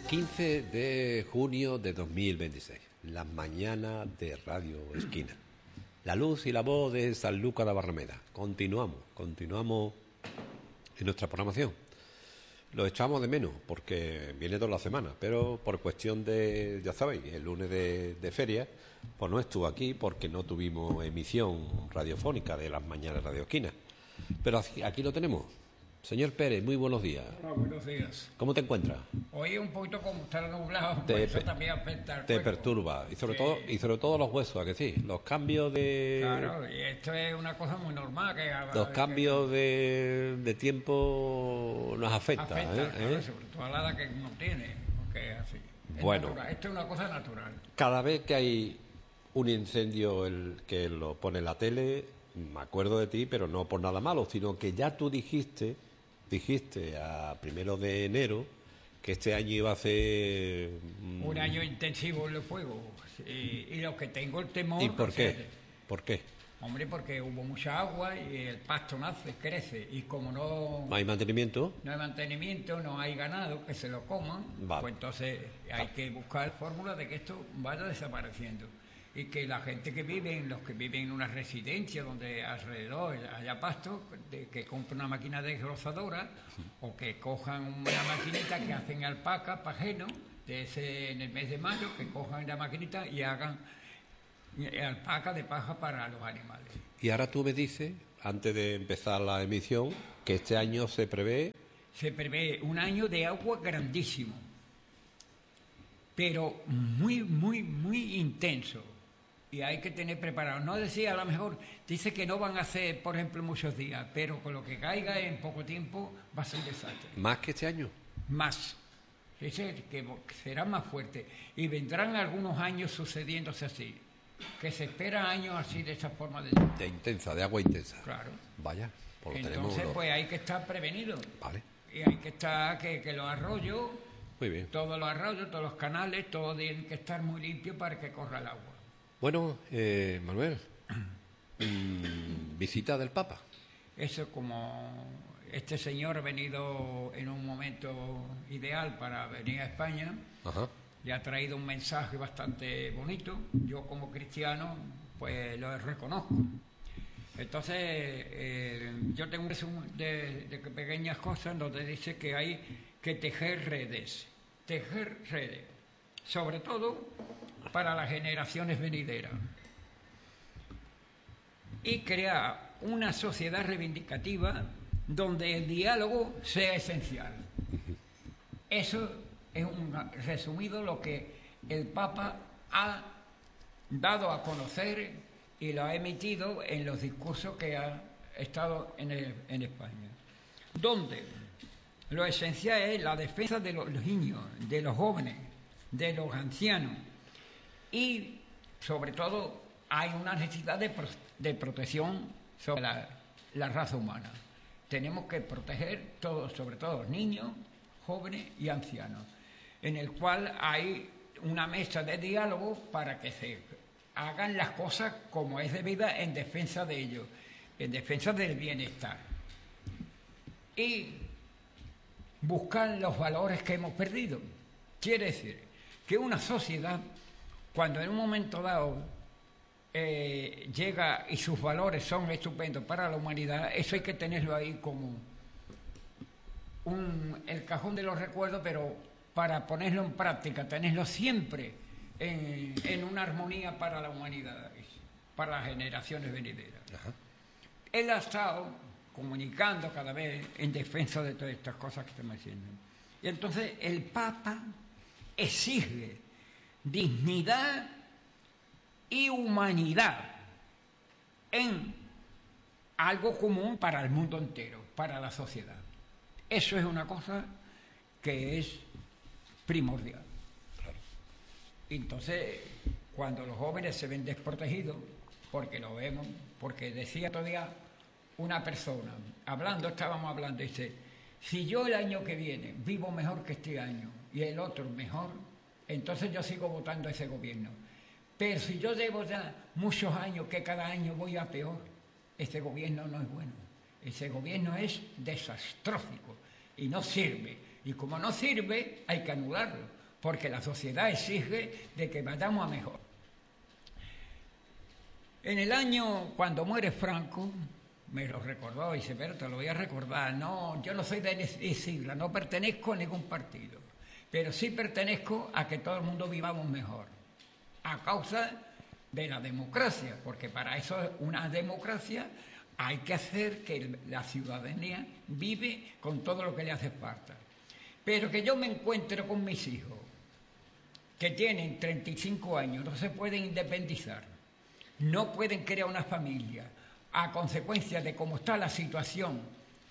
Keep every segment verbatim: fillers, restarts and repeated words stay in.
quince de junio de dos mil veintiséis, las mañanas de Radio Esquina. La luz y la voz de Sanlúcar de Barrameda. Continuamos, continuamos en nuestra programación. Lo echamos de menos porque viene toda la semana, pero por cuestión de, ya sabéis, el lunes de, de feria, pues no estuvo aquí porque no tuvimos emisión radiofónica de las mañanas de Radio Esquina. Pero aquí, aquí lo tenemos. Señor Pérez, muy buenos días. Hola, buenos días. ¿Cómo te encuentras? Hoy un poquito como está nublado, Te, pues eso también afecta al te cuerpo. perturba, y sobre, Sí. todo, y sobre todo los huesos, ¿a que sí? Los cambios de... Claro, y esto es una cosa muy normal. que Los que- cambios de, de tiempo nos afecta, afecta, ¿eh? claro, ¿Eh? sobre todo a la edad que uno tiene, porque es así. Es Bueno. natural. Esto es una cosa natural. Cada vez que hay un incendio el que lo pone en la tele, me acuerdo de ti, pero no por nada malo, sino que ya tú dijiste, dijiste a primero de enero que este año iba a ser... mm, Un año intensivo en el fuego. Y, y lo que tengo el temor... ¿Y por o sea, qué? ¿Por qué? Hombre, porque hubo mucha agua y el pasto nace, crece. Y como no... ¿No hay mantenimiento? No hay mantenimiento, no hay ganado que se lo coman, Vale. pues entonces hay que buscar fórmulas de que esto vaya desapareciendo y que la gente que vive, en los que viven en una residencia donde alrededor haya pasto, de, que compre una máquina desgrozadora o que cojan una maquinita que hacen alpaca, pajeno, de ese, en el mes de mayo, que cojan la maquinita y hagan alpaca de paja para los animales. Y ahora tú me dices, antes de empezar la emisión, que este año se prevé... Se prevé un año de agua grandísimo, pero muy, muy, muy intenso. Y hay que tener preparado. No decía, a lo mejor, dice que no van a hacer, por ejemplo, muchos días, pero con lo que caiga en poco tiempo va a ser un desastre. ¿Más que este año? Más. Dice que será más fuerte. Y vendrán algunos años sucediéndose así. Que se espera años así, de esa forma de... De intensa, de agua intensa. Claro. Vaya, pues lo Entonces, tenemos... pues hay que estar prevenido. Vale, Y hay que estar, que, que los arroyos, muy bien. todos los arroyos, todos los canales, todo tienen que estar muy limpios para que corra el agua. Bueno, eh, Manuel, mm, visita del Papa. Eso, como este señor ha venido en un momento ideal para venir a España, Ajá. le ha traído un mensaje bastante bonito. Yo, como cristiano, pues lo reconozco. Entonces, eh, yo tengo un resumen de, de pequeñas cosas donde dice que hay que tejer redes, tejer redes, sobre todo para las generaciones venideras, y crear una sociedad reivindicativa donde el diálogo sea esencial. Eso es un resumido lo que el Papa ha dado a conocer y lo ha emitido en los discursos que ha estado en, el, en España, donde lo esencial es la defensa de los niños, de los jóvenes, de los ancianos, y sobre todo hay una necesidad de, pro, de protección sobre la, la raza humana. Tenemos que proteger todos, sobre todo los niños, jóvenes y ancianos, en el cual hay una mesa de diálogo para que se hagan las cosas como es debida en defensa de ellos, en defensa del bienestar. Y buscar los valores que hemos perdido. Quiere decir que una sociedad, cuando en un momento dado eh, llega y sus valores son estupendos para la humanidad, eso hay que tenerlo ahí como un, el cajón de los recuerdos, pero para ponerlo en práctica, tenerlo siempre en, en una armonía para la humanidad, para las generaciones venideras. Ajá. Él ha estado comunicando cada vez en defensa de todas estas cosas que estamos diciendo. Y entonces el Papa exige dignidad y humanidad en algo común para el mundo entero, para la sociedad. Eso es una cosa que es primordial. Claro. Entonces, cuando los jóvenes se ven desprotegidos, porque lo vemos, porque decía todavía una persona, hablando, estábamos hablando, dice, si yo el año que viene vivo mejor que este año y el otro mejor, entonces yo sigo votando a ese gobierno. Pero si yo llevo ya muchos años que cada año voy a peor, ese gobierno no es bueno. Ese gobierno es desastrófico y no sirve. Y como no sirve, hay que anularlo. porque la sociedad exige de que vayamos a mejor. En el año cuando muere Franco, me lo recordó, y dice, pero te lo voy a recordar, no, yo no soy de ese sigla, no pertenezco a ningún partido, pero sí pertenezco a que todo el mundo vivamos mejor, a causa de la democracia, porque para eso una democracia hay que hacer que la ciudadanía vive con todo lo que le hace falta. Pero que yo me encuentro con mis hijos, que tienen treinta y cinco años, no se pueden independizar, no pueden crear una familia, a consecuencia de cómo está la situación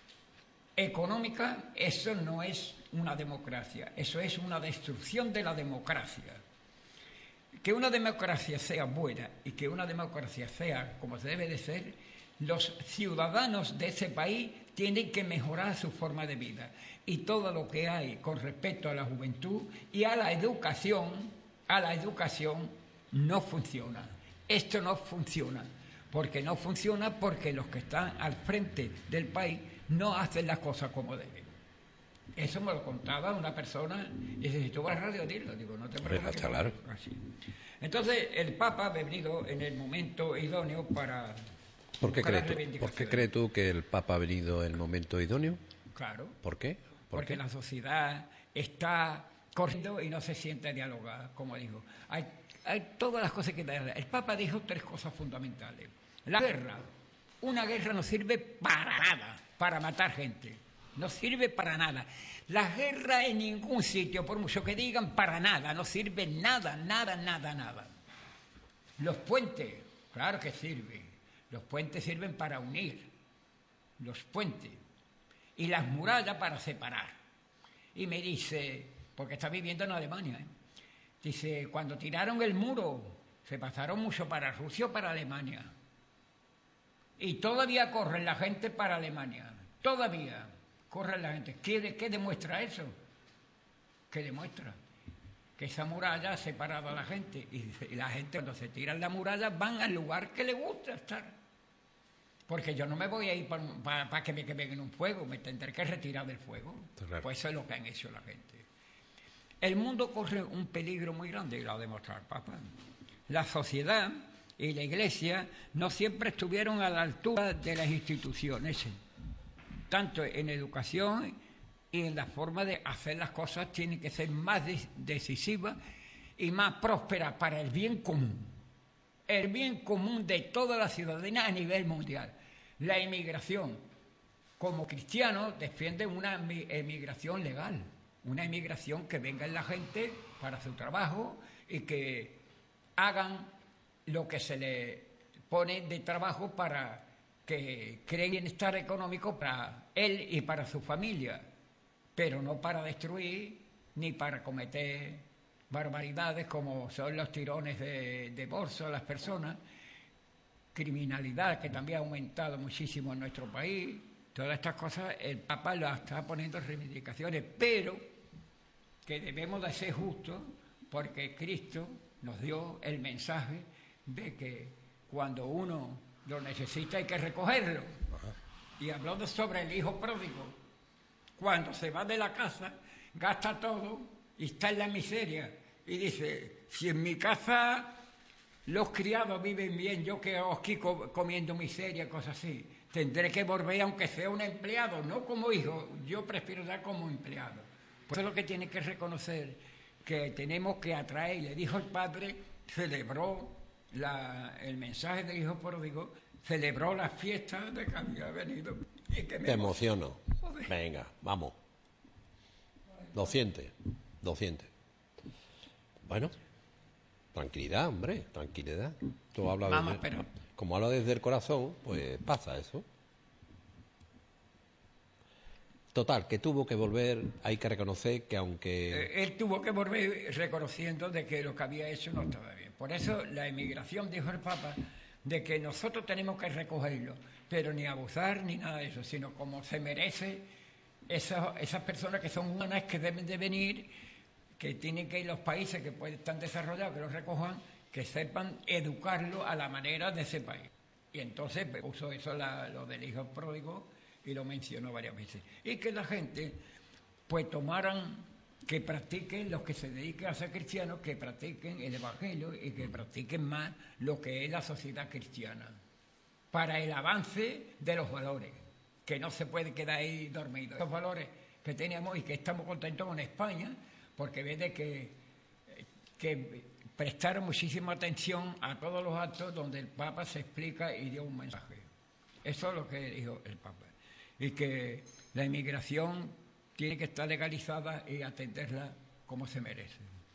económica, eso no es una democracia, eso es una destrucción de la democracia. Que una democracia sea buena y que una democracia sea como se debe de ser, los ciudadanos de ese país tienen que mejorar su forma de vida. Y todo lo que hay con respecto a la juventud y a la educación, a la educación no funciona. Esto no funciona. Porque no funciona porque los que están al frente del país no hacen las cosas como deben. Eso me lo contaba una persona y dice, si tú vas a radio, dilo. Digo, no te preocupes. Claro. Así. Entonces, el Papa ha venido en el momento idóneo para... ¿Por qué, crees tú, ¿Por qué crees tú que el Papa ha venido en el momento idóneo? Claro. ¿Por qué? ¿Por porque qué? la sociedad está corriendo y no se siente dialogada, como digo. Hay, hay todas las cosas que... El Papa dijo tres cosas fundamentales. La guerra. Una guerra no sirve para nada, para matar gente. No sirve para nada. La guerra en ningún sitio, por mucho que digan, para nada. No sirve nada, nada, nada, nada. Los puentes, claro que sirven. Los puentes sirven para unir. Los puentes. Y las murallas para separar. Y me dice, porque está viviendo en Alemania, ¿eh? Dice, cuando tiraron el muro, se pasaron mucho para Rusia o para Alemania. Y todavía corren la gente para Alemania. Todavía corren la gente. ¿Qué, qué demuestra eso? ¿Qué demuestra? Que esa muralla ha separado a la gente. Y, y la gente cuando se tiran la muralla van al lugar que le gusta estar. Porque yo no me voy a ir para pa, pa que me queden en un fuego. Me tendré que retirar del fuego. Claro. Pues eso es lo que han hecho la gente. El mundo corre un peligro muy grande y lo ha demostrado el Papa. La sociedad y la Iglesia no siempre estuvieron a la altura de las instituciones, tanto en educación y en la forma de hacer las cosas tienen que ser más decisivas y más prósperas para el bien común, el bien común de toda la ciudadanía a nivel mundial. La inmigración, como cristianos, defiende una emigración legal, una emigración que venga la gente para su trabajo y que hagan lo que se le pone de trabajo para que cree bienestar económico para él y para su familia, pero no para destruir ni para cometer barbaridades como son los tirones de, de bolsa a las personas, criminalidad que también ha aumentado muchísimo en nuestro país. Todas estas cosas el Papa las está poniendo en reivindicaciones, pero que debemos de ser justos porque Cristo nos dio el mensaje de que cuando uno lo necesita hay que recogerlo. Y hablando sobre el hijo pródigo, cuando se va de la casa, gasta todo y está en la miseria. Y dice, si en mi casa los criados viven bien, yo que aquí comiendo miseria, cosas así, tendré que volver aunque sea un empleado, no como hijo, yo prefiero dar como empleado. Pues eso es lo que tiene que reconocer, que tenemos que atraer. Le dijo el padre, celebró La, el mensaje del hijo pródigo, celebró la fiesta de que había venido. Y que me Te emociono. Joder. Venga, vamos. Lo sientes, lo sientes. Bueno, tranquilidad, hombre, tranquilidad. Tú hablas vamos, desde, pero... como habla desde el corazón, pues pasa eso. Total, que tuvo que volver, hay que reconocer que aunque... Eh, él tuvo que volver reconociendo de que lo que había hecho no estaba bien. Por eso la emigración, dijo el Papa, de que nosotros tenemos que recogerlo, pero ni abusar ni nada de eso, sino como se merece esas, esas personas que son humanas, que deben de venir, que tienen que ir los países que pueden, están desarrollados, que los recojan, que sepan educarlo a la manera de ese país. Y entonces pues, puso eso la, lo del hijo pródigo y lo mencionó varias veces. Y que la gente pues tomaran que practiquen, los que se dediquen a ser cristianos, que practiquen el Evangelio y que practiquen más lo que es la sociedad cristiana, para el avance de los valores, que no se puede quedar ahí dormido. Los valores que tenemos y que estamos contentos con España, porque ve de que, que prestaron muchísima atención a todos los actos donde el Papa se explica y dio un mensaje. Eso es lo que dijo el Papa. Y que la inmigración tiene que estar legalizada y atenderla como se merece.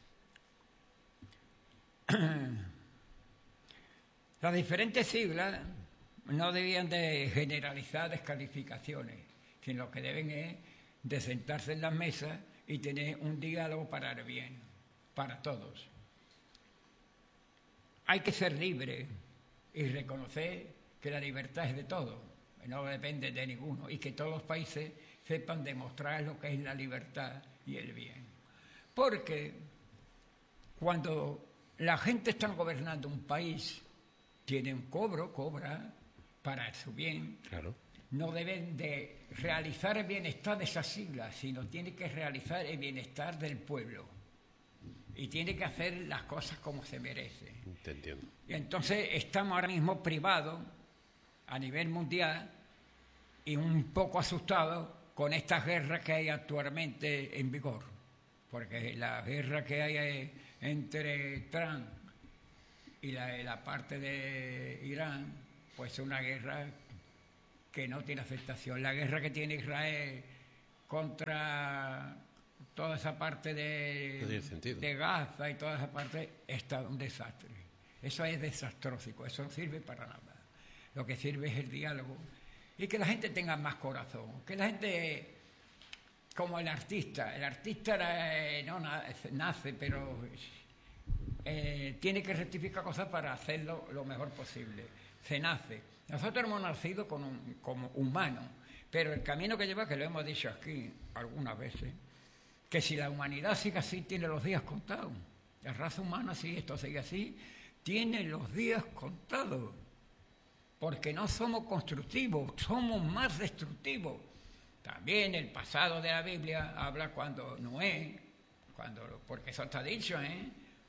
Las diferentes siglas no debían de generalizar descalificaciones, sino lo que deben es de sentarse en las mesas y tener un diálogo para el bien, para todos. Hay que ser libre y reconocer que la libertad es de todos, no depende de ninguno, y que todos los países sepan demostrar lo que es la libertad y el bien. Porque cuando la gente está gobernando un país, tiene un cobro, cobra para su bien. Claro. No deben de realizar el bienestar de esas siglas, sino tiene que realizar el bienestar del pueblo. Y tiene que hacer las cosas como se merece. Te entiendo. Y entonces estamos ahora mismo privados a nivel mundial y un poco asustados con estas guerras que hay actualmente en vigor. Porque la guerra que hay entre Trump y la, la parte de Irán, pues es una guerra que no tiene aceptación. La guerra que tiene Israel contra toda esa parte de, no tiene sentido. de Gaza y toda esa parte está un desastre. Eso es desastrósico, eso no sirve para nada. Lo que sirve es el diálogo y que la gente tenga más corazón, que la gente, como el artista, el artista eh, no nace, pero eh, tiene que rectificar cosas para hacerlo lo mejor posible. Se nace. Nosotros hemos nacido con un, como humanos, pero el camino que lleva, que lo hemos dicho aquí algunas veces, que si la humanidad sigue así, tiene los días contados. La raza humana, si esto sigue así, tiene los días contados. Porque no somos constructivos, somos más destructivos. También el pasado de la Biblia habla cuando Noé, cuando, porque eso está dicho, ¿eh?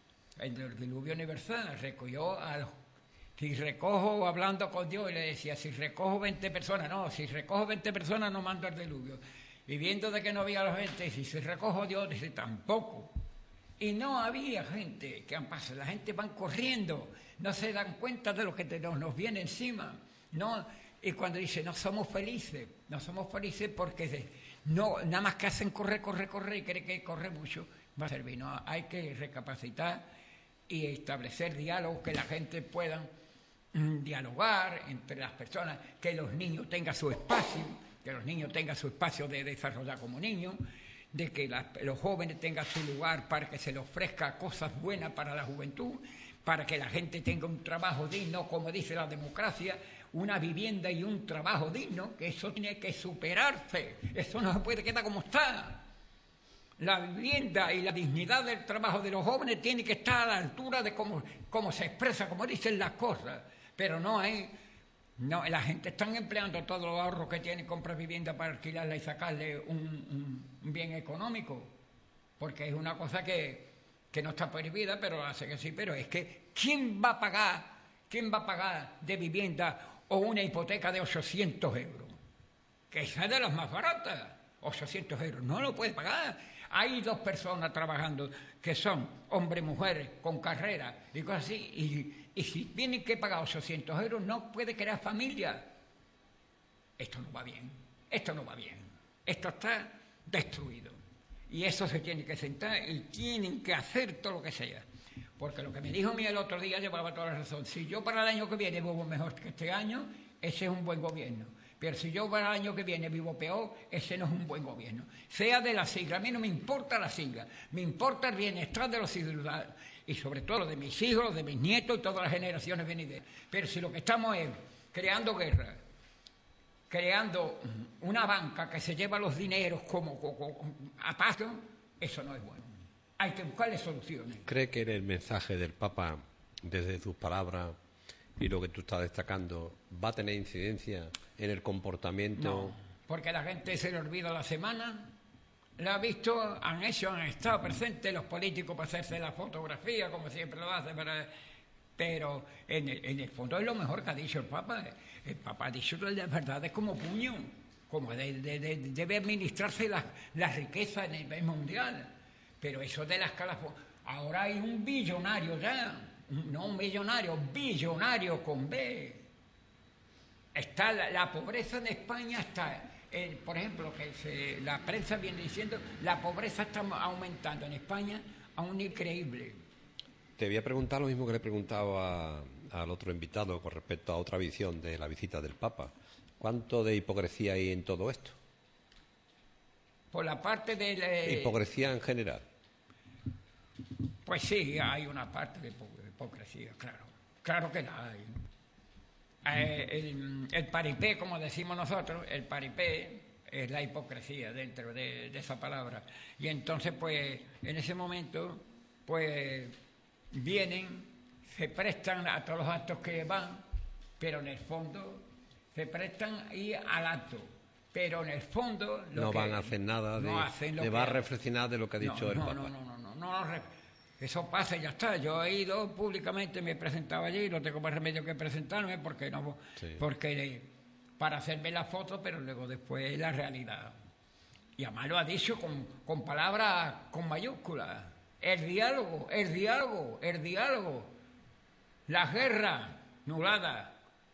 El diluvio universal recogió a los... Si recojo, hablando con Dios, y le decía, si recojo veinte personas, no, si recojo veinte personas no mando el diluvio. Y viendo de que no había la gente, si se recojo Dios, dice, tampoco. Y no había gente que han pasado, la gente van corriendo, no se dan cuenta de lo que te, nos, nos viene encima. No, y cuando dice, no somos felices, no somos felices porque de, no, nada más que hacen correr, correr, correr y creen que corre mucho, va a servir. No, hay que recapacitar y establecer diálogos, que la gente pueda mm, dialogar entre las personas, que los niños tengan su espacio, que los niños tengan su espacio de desarrollar como niños, de que la, los jóvenes tengan su lugar para que se les ofrezca cosas buenas para la juventud, para que la gente tenga un trabajo digno, como dice la democracia, una vivienda y un trabajo digno, que eso tiene que superarse, eso no se puede quedar como está. La vivienda y la dignidad del trabajo de los jóvenes tiene que estar a la altura de cómo, cómo se expresa, como dicen las cosas, pero no hay... No, la gente está empleando todos los ahorros que tiene, comprar vivienda para alquilarla y sacarle un, un, un bien económico, porque es una cosa que, que no está prohibida, pero hace que sí. Pero es que ¿quién va a pagar, quién va a pagar de vivienda o una hipoteca de ochocientos euros? Que esa es de las más baratas, ochocientos euros, no lo puede pagar. Hay dos personas trabajando que son hombres y mujeres con carrera y cosas así, y Y si tienen que pagar ochocientos euros, no puede crear familia. Esto no va bien, esto no va bien, esto está destruido. Y eso se tiene que sentar y tienen que hacer todo lo que sea. Porque lo que me dijo a mí el otro día llevaba toda la razón. Si yo para el año que viene vivo mejor que este año, ese es un buen gobierno. Pero si yo para el año que viene vivo peor, ese no es un buen gobierno. Sea de la sigla, a mí no me importa la sigla, me importa el bienestar de los ciudadanos. Y sobre todo lo de mis hijos, lo de mis nietos y todas las generaciones venideras. Pero si lo que estamos es creando guerra, creando una banca que se lleva los dineros como, como, como a paso, eso no es bueno. Hay que buscarle soluciones. ¿Cree que el mensaje del Papa, desde sus palabras y lo que tú estás destacando, va a tener incidencia en el comportamiento? No, porque a la gente se le olvida la semana, la ha visto, han hecho, han estado presentes los políticos para hacerse la fotografía, como siempre lo hacen, para, pero en el, en el fondo es lo mejor que ha dicho el Papa. El Papa ha dicho que la verdad es como puño, como de, de, de, debe administrarse la, la riqueza en el nivel mundial. Pero eso de la escala... Ahora hay un billonario ya, no un millonario, billonario con B. Está la, la pobreza en España, está, eh, por ejemplo, que se, la prensa viene diciendo, la pobreza está aumentando en España a un increíble. Te voy a preguntar lo mismo que le he preguntado a, al otro invitado con respecto a otra visión de la visita del Papa. ¿Cuánto de hipocresía hay en todo esto? Por la parte de... La, hipocresía en general. Pues sí, hay una parte de hipocresía, claro. Claro que la hay. Eh, el, el paripé, como decimos nosotros, el paripé es la hipocresía dentro de, de esa palabra. Y entonces, pues, en ese momento, pues, vienen, se prestan a todos los actos que van, pero en el fondo se prestan y al acto. Pero en el fondo... Lo no que, van a hacer nada, de, no hacen lo de que, va a reflexionar de lo que ha dicho no, el no, Papa. No, no, no, no, no, no, eso pasa y ya está. Yo he ido públicamente, me he presentado allí, no tengo más remedio que presentarme porque no, sí. porque para hacerme la foto, pero luego después la realidad. Y además lo ha dicho con, con palabras con mayúsculas. El diálogo, el diálogo, el diálogo. Las guerras nubladas,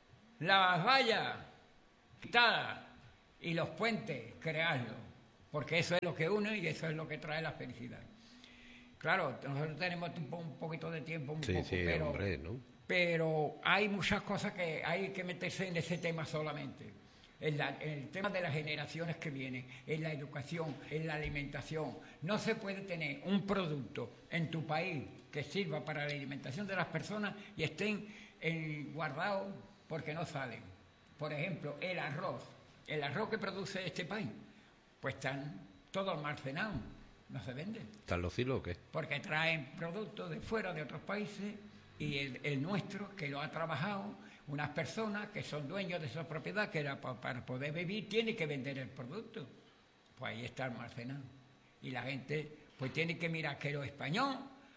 las vallas quitadas y los puentes, crearlos. Porque eso es lo que une y eso es lo que trae la felicidad. Claro, nosotros tenemos un, po un poquito de tiempo, un sí, poco, sí, pero, hombre, ¿no? pero hay muchas cosas que hay que meterse en ese tema solamente. En, la, en el tema de las generaciones que vienen, en la educación, en la alimentación. No se puede tener un producto en tu país que sirva para la alimentación de las personas y estén en, guardados porque no salen. Por ejemplo, el arroz. El arroz que produce este país, pues están todos almacenados. No se vende. ¿Están los hilos o qué? Porque traen productos de fuera, de otros países, y el, el nuestro, que lo ha trabajado, unas personas que son dueños de esa propiedad, que era pa, para poder vivir, tiene que vender el producto. Pues ahí está almacenado. Y la gente, pues tiene que mirar que lo español,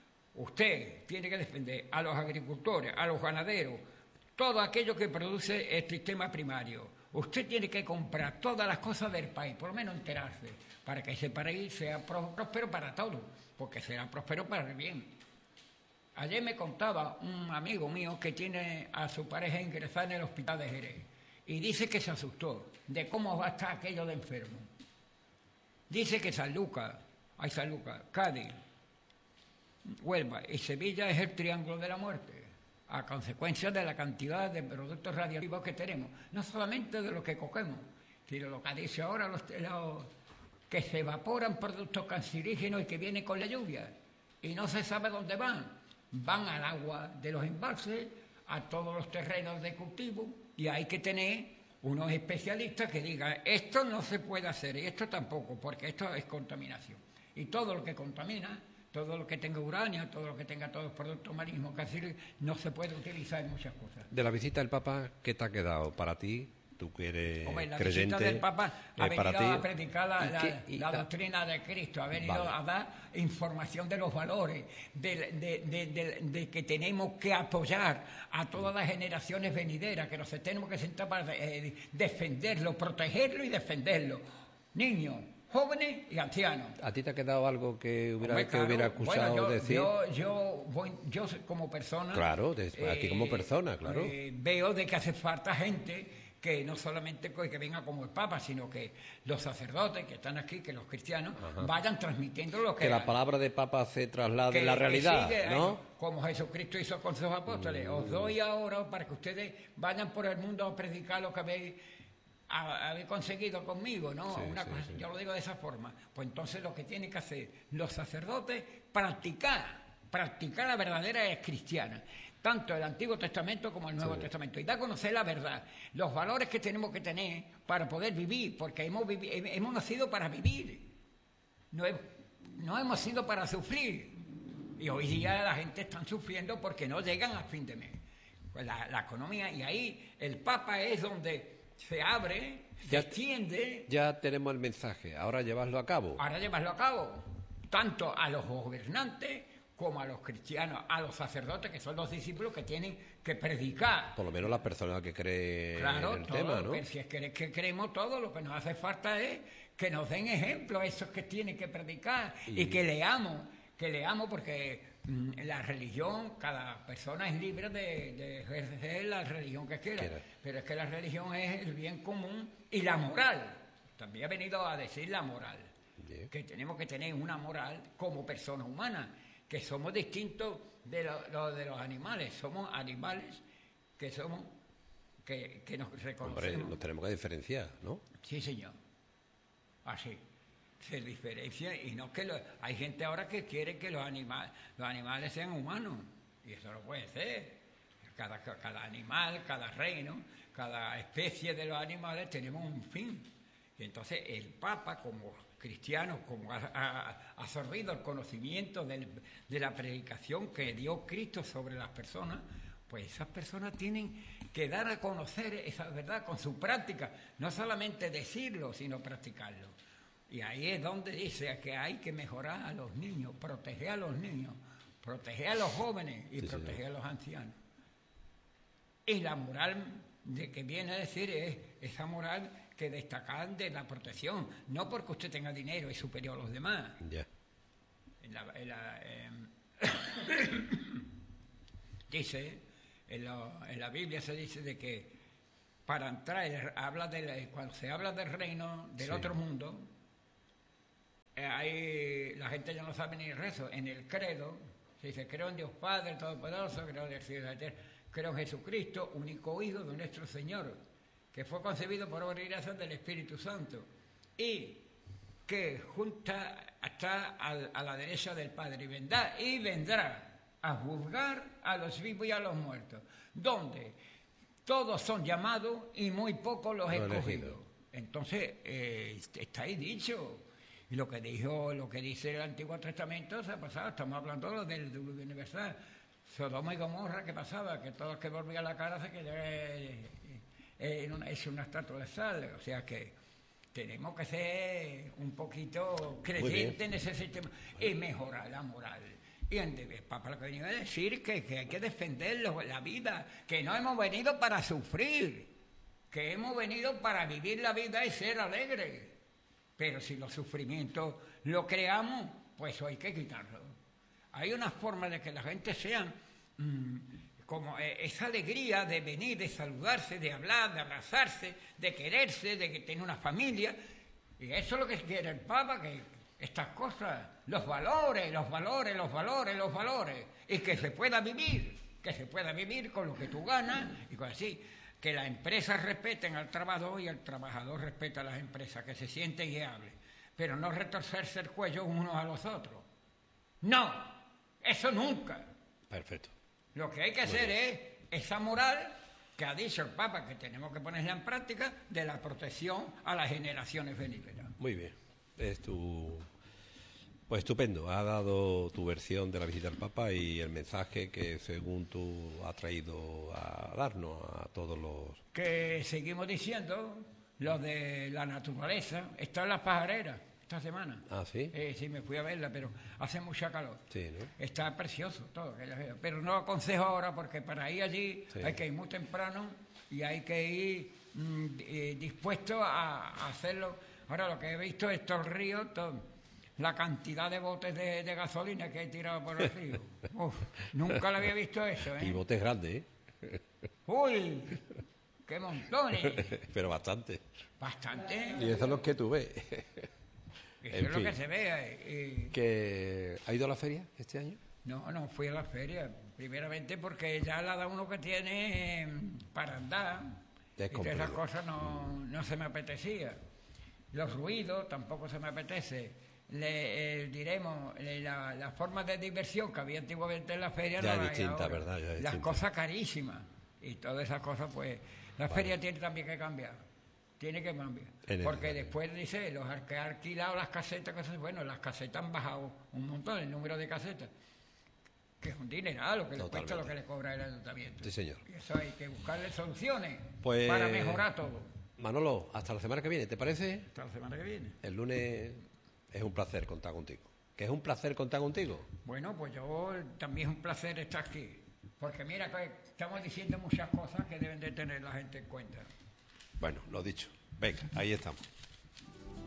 usted tiene que defender a los agricultores, a los ganaderos, todo aquello que produce el sistema primario. Usted tiene que comprar todas las cosas del país, por lo menos enterarse, para que ese país sea próspero para todos, porque será próspero para el bien. Ayer me contaba un amigo mío que tiene a su pareja ingresada en el hospital de Jerez y dice que se asustó de cómo va a estar aquello de enfermo. Dice que Sanlúcar, hay Sanlúcar, Cádiz, Huelva y Sevilla es el triángulo de la muerte, a consecuencia de la cantidad de productos radiactivos que tenemos, no solamente de lo que cogemos, sino lo que dice ahora, los, los que se evaporan productos cancerígenos y que vienen con la lluvia, y no se sabe dónde van, van al agua de los embalses, a todos los terrenos de cultivo, y hay que tener unos especialistas que digan, esto no se puede hacer, y esto tampoco, porque esto es contaminación, y todo lo que contamina, todo lo que tenga uranio, todo lo que tenga todos los productos marítimos, casi no se puede utilizar en muchas cosas. De la visita del Papa, ¿qué te ha quedado para ti? Tú que eres Hombre, la creyente. visita del Papa ha eh, venido para ti, a predicar la, la, y, la doctrina de Cristo, ha venido vale. a dar información de los valores, de, de, de, de, de que tenemos que apoyar a todas las generaciones venideras, que nos tenemos que sentar para eh, defenderlo, protegerlo y defenderlo. Niños, jóvenes y ancianos. ¿A ti te ha quedado algo que hubiera, Hombre, que claro, hubiera acusado bueno, yo, decir? Yo, yo, voy, yo como persona... Claro, de, a eh, ti como persona, claro. Eh, veo de que hace falta gente que no solamente que venga como el Papa, sino que los sacerdotes que están aquí, que los cristianos, Ajá. vayan transmitiendo lo que... Que la palabra de Papa se traslade en la realidad, sigue, ¿no? Como Jesucristo hizo con sus apóstoles. Mm. Os doy ahora para que ustedes vayan por el mundo a predicar lo que habéis... habéis conseguido conmigo, ¿no? Sí, Una sí, cosa, sí. Yo lo digo de esa forma. Pues entonces lo que tienen que hacer los sacerdotes, practicar, practicar la verdadera es cristiana, tanto el Antiguo Testamento como el Nuevo sí. Testamento, y dar a conocer la verdad, los valores que tenemos que tener para poder vivir, porque hemos, vivi hemos nacido para vivir, no, he no hemos sido para sufrir, y hoy día la gente está sufriendo porque no llegan a fin de mes. Pues la, la economía, y ahí el Papa es donde se abre, se Ya- extiende, Ya tenemos el mensaje, ahora llevarlo a cabo. ahora llevarlo a cabo, tanto a los gobernantes como a los cristianos, a los sacerdotes, que son los discípulos que tienen que predicar. Por lo menos las personas que creen Claro, en el todo, tema, ¿no? pero si es que, que creemos todo, lo que nos hace falta es que nos den ejemplos, esos que tienen que predicar, y, Y- que leamos, que leamos porque mm, la religión, cada persona es libre de, de ejercer la religión que quiera, Quiera. pero es que la religión es el bien común y la moral. También ha venido a decir la moral, Bien. que tenemos que tener una moral como persona humana, que somos distintos de, lo- lo- de los animales, somos animales que somos, que, que nos Hombre, reconocemos. nos tenemos que diferenciar, ¿no? Sí, señor. Así. Se diferencia y no que lo, hay gente ahora que quiere que los animales, los animales sean humanos y eso no puede ser. Cada, cada animal, cada reino, cada especie de los animales tenemos un fin. Y entonces el Papa, como cristiano, como ha, ha absorbido el conocimiento del- de la predicación que dio Cristo sobre las personas, pues esas personas tienen que dar a conocer esa verdad con su práctica, no solamente decirlo, sino practicarlo. Y ahí es donde dice que hay que mejorar a los niños, proteger a los niños, proteger a los jóvenes y Sí, proteger señor. a los ancianos. Y la moral de que viene a decir es esa moral que destacan de la protección, no porque usted tenga dinero y superior a los demás. Ya. En la- en la, em, dice, en, lo- en la Biblia se dice de que para entrar, habla de la- cuando se habla del reino del Sí. otro mundo, eh, ahí la gente ya no sabe ni el rezo. En el credo se dice, creo en Dios Padre Todopoderoso, creo en el cielo y la tierra, creo en Jesucristo, único Hijo de nuestro Señor, que fue concebido por obra y gracia del Espíritu Santo, y que junta está al- a la derecha del Padre, y vendrá, y vendrá a juzgar a los vivos y a los muertos, donde todos son llamados y muy pocos los Los escogidos. elegidos. Entonces, eh, está ahí dicho. Y lo que dijo, lo que dice el Antiguo Testamento se ha pasado, estamos hablando del diluvio universal. Sodoma y Gomorra, ¿qué pasaba? Que todos los que volvían la cara se quedaban eh, eh, en una, es una estatua de sal. O sea que tenemos que ser un poquito creyentes en ese sistema y mejorar la moral. Y en el Papa lo que venía a decir que, que hay que defender lo- la vida, que no hemos venido para sufrir, que hemos venido para vivir la vida y ser alegres. Pero si los sufrimientos lo creamos, pues eso hay que quitarlo. Hay una forma de que la gente sea mm, como eh, esa alegría de venir, de saludarse, de hablar, de abrazarse, de quererse, de que tiene una familia. Y eso es lo que quiere el Papa, que estas cosas, los valores, los valores, los valores, los valores, y que se pueda vivir, que se pueda vivir con lo que tú ganas y con así. Que las empresas respeten al trabajador y el trabajador respeta a las empresas, que se sienten y hablen, pero no retorcerse el cuello unos a los otros. No, eso nunca. Perfecto. Lo que hay que hacer es esa moral que ha dicho el Papa, que tenemos que ponerla en práctica, de la protección a las generaciones venideras. Muy bien. Es tu... Pues estupendo. Ha dado tu versión de la visita al Papa y el mensaje que, según tú, has traído a darnos a todos los... Que seguimos diciendo, lo de la naturaleza, está en las pajareras esta semana. Ah, ¿sí? Eh, sí, me fui a verla, pero hace mucha calor. Sí, ¿no? Está precioso todo, que ya- pero no lo aconsejo ahora porque para ir allí Sí. hay que ir muy temprano y hay que ir mm, eh, dispuesto a, a hacerlo. Ahora lo que he visto es todo el río, todo- la cantidad de botes de, de gasolina que he tirado por el río. Uf, nunca lo había visto eso, Y ¿eh? botes grandes, ¿eh? ¡Uy! ¡Qué montones! Pero bastante. Bastante. Y eso es lo que tú ves. Eso en es lo fin. que se ve. eh, y- ¿Que ¿Ha ido a la feria este año? No, no fui a la feria. Primeramente porque ya la da uno que tiene eh, para andar. Es Y todas esas complicado. cosas no, no se me apetecía. Los ruidos tampoco se me apetece. Le, eh, diremos, eh, la, la forma de diversión que había antiguamente en la feria Ya no es la hay distinta, ahora. ¿verdad? Ya es Las distinta. cosas carísimas. Y todas esas cosas, pues, la Vale. feria tiene también que cambiar. Tiene que cambiar. Es Porque necesario. después dice, los al- que han alquilado las casetas, cosas, bueno, las casetas han bajado un montón el número de casetas. Que es un dineral lo que le cuesta, Totalmente. lo que le cobra el ayuntamiento. Sí, señor. Y eso hay que buscarle soluciones Pues- para mejorar todo. Manolo, hasta la semana que viene, ¿te parece? Hasta la semana que viene. El lunes es un placer contar contigo. ¿Que es un placer contar contigo? Bueno, pues yo también es un placer estar aquí. Porque mira que estamos diciendo muchas cosas que deben de tener la gente en cuenta. Bueno, lo dicho. Venga, ahí estamos.